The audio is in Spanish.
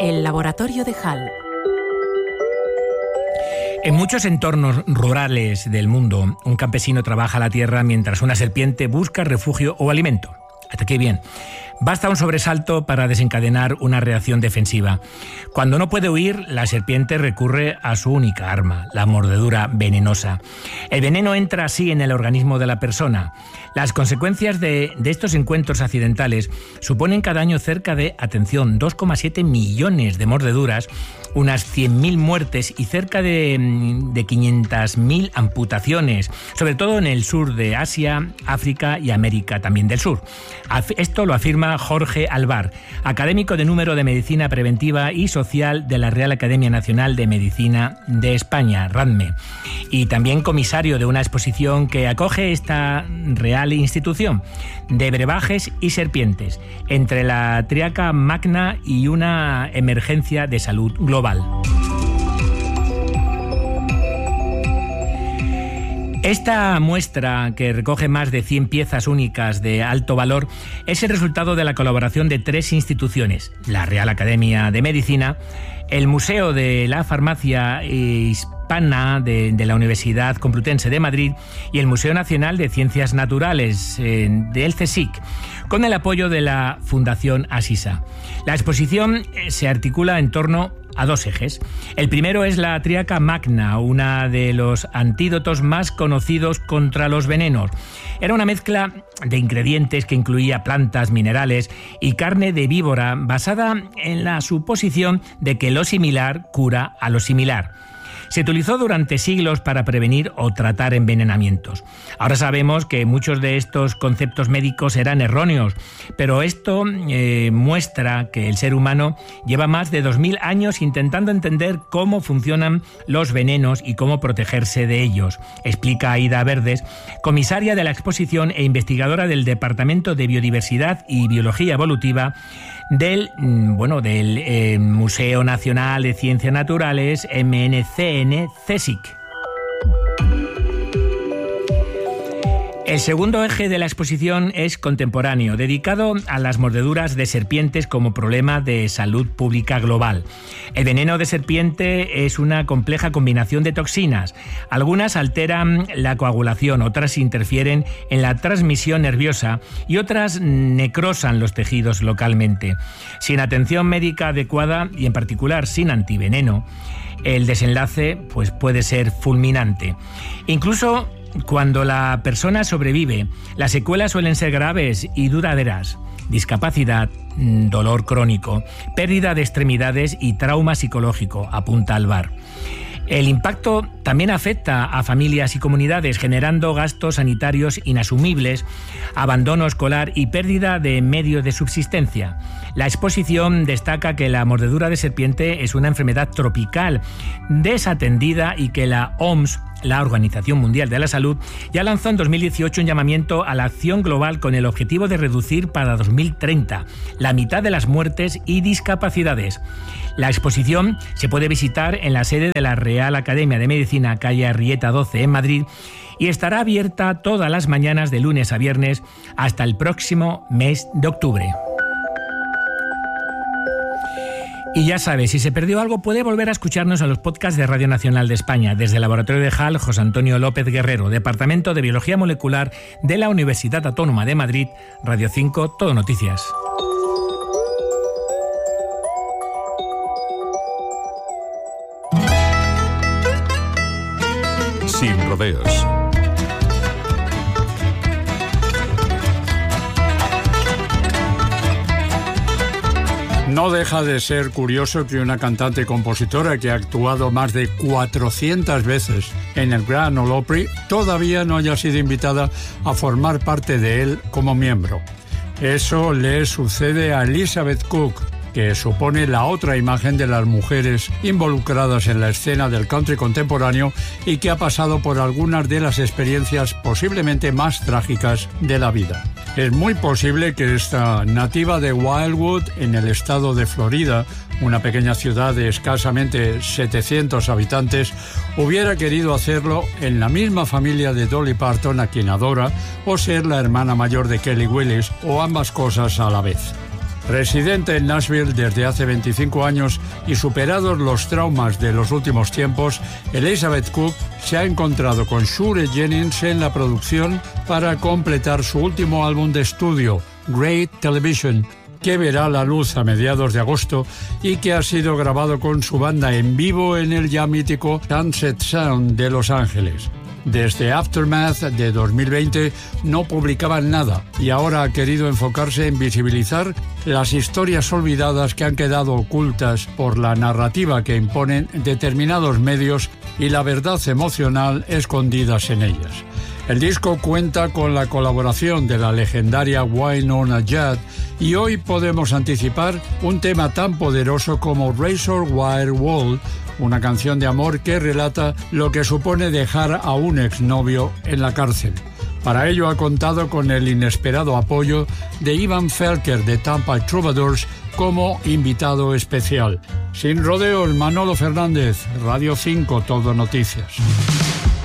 El laboratorio de Hall. En muchos entornos rurales del mundo, un campesino trabaja la tierra mientras una serpiente busca refugio o alimento. Hasta aquí bien. Basta un sobresalto para desencadenar una reacción defensiva. Cuando no puede huir, la serpiente recurre a su única arma, la mordedura venenosa. El veneno entra así en el organismo de la persona. Las consecuencias de estos encuentros accidentales suponen cada año cerca de, atención, 2,7 millones de mordeduras, unas 100.000 muertes y cerca de 500.000 amputaciones, sobre todo en el sur de Asia, África y América también del Sur. Esto lo afirma Jorge Alvar, académico de número de Medicina Preventiva y Social de la Real Academia Nacional de Medicina de España, RADME, y también comisario de una exposición que acoge esta real institución de brebajes y serpientes, entre la triaca magna y una emergencia de salud global. Esta muestra, que recoge más de 100 piezas únicas de alto valor, es el resultado de la colaboración de 3 instituciones: la Real Academia de Medicina, el Museo de la Farmacia Hispana de la Universidad Complutense de Madrid y el Museo Nacional de Ciencias Naturales del CSIC, con el apoyo de la Fundación Asisa. La exposición se articula en torno a 2 ejes. El primero es la triaca magna, una de los antídotos más conocidos contra los venenos. Era una mezcla de ingredientes que incluía plantas, minerales y carne de víbora, basada en la suposición de que lo similar cura a lo similar. Se utilizó durante siglos para prevenir o tratar envenenamientos. Ahora sabemos que muchos de estos conceptos médicos eran erróneos, pero esto muestra que el ser humano lleva más de 2000 años intentando entender cómo funcionan los venenos y cómo protegerse de ellos, explica Aida Verdes, comisaria de la exposición e investigadora del Departamento de Biodiversidad y Biología Evolutiva del Museo Nacional de Ciencias Naturales, MNCN, CSIC. El segundo eje de la exposición es contemporáneo, dedicado a las mordeduras de serpientes como problema de salud pública global. El veneno de serpiente es una compleja combinación de toxinas. Algunas alteran la coagulación, otras interfieren en la transmisión nerviosa y otras necrosan los tejidos localmente. Sin atención médica adecuada y en particular sin antiveneno, el desenlace puede ser fulminante. Incluso cuando la persona sobrevive, las secuelas suelen ser graves y duraderas: discapacidad, dolor crónico, pérdida de extremidades y trauma psicológico, apunta Alvar. El impacto también afecta a familias y comunidades, generando gastos sanitarios inasumibles, abandono escolar y pérdida de medios de subsistencia. La exposición destaca que la mordedura de serpiente es una enfermedad tropical desatendida y que la OMS, la Organización Mundial de la Salud, ya lanzó en 2018 un llamamiento a la acción global con el objetivo de reducir para 2030 la mitad de las muertes y discapacidades. La exposición se puede visitar en la sede de la Real Academia de Medicina, calle Arrieta 12, en Madrid, y estará abierta todas las mañanas de lunes a viernes hasta el próximo mes de octubre. Y ya sabes, si se perdió algo, puede volver a escucharnos en los podcasts de Radio Nacional de España. Desde el Laboratorio de Hall, José Antonio López Guerrero, Departamento de Biología Molecular de la Universidad Autónoma de Madrid, Radio 5, Todo Noticias. Sin rodeos. No deja de ser curioso que una cantante y compositora que ha actuado más de 400 veces en el Grand Ole Opry todavía no haya sido invitada a formar parte de él como miembro. Eso le sucede a Elizabeth Cook, que supone la otra imagen de las mujeres involucradas en la escena del country contemporáneo y que ha pasado por algunas de las experiencias posiblemente más trágicas de la vida. Es muy posible que esta nativa de Wildwood, en el estado de Florida, una pequeña ciudad de escasamente 700 habitantes, hubiera querido hacerlo en la misma familia de Dolly Parton, a quien adora, o ser la hermana mayor de Kelly Willis, o ambas cosas a la vez. Residente en Nashville desde hace 25 años y superados los traumas de los últimos tiempos, Elizabeth Cook se ha encontrado con Shure Jennings en la producción para completar su último álbum de estudio, Great Television, que verá la luz a mediados de agosto y que ha sido grabado con su banda en vivo en el ya mítico Sunset Sound de Los Ángeles. Desde Aftermath de 2020 no publicaban nada y ahora ha querido enfocarse en visibilizar las historias olvidadas que han quedado ocultas por la narrativa que imponen determinados medios y la verdad emocional escondidas en ellas. El disco cuenta con la colaboración de la legendaria Wynonna Judd y hoy podemos anticipar un tema tan poderoso como Razor Wire Wall, una canción de amor que relata lo que supone dejar a un exnovio en la cárcel. Para ello ha contado con el inesperado apoyo de Ivan Felker de Tampa Troubadours como invitado especial. Sin rodeos, Manolo Fernández, Radio 5, Todo Noticias.